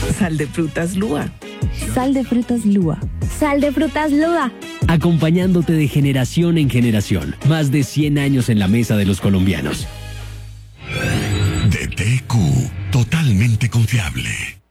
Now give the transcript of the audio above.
Sal de frutas Lua. Sal de frutas Lua. Sal de frutas Lua. Acompañándote de generación en generación. Más de 100 años en la mesa de los colombianos. DTQ, totalmente confiable.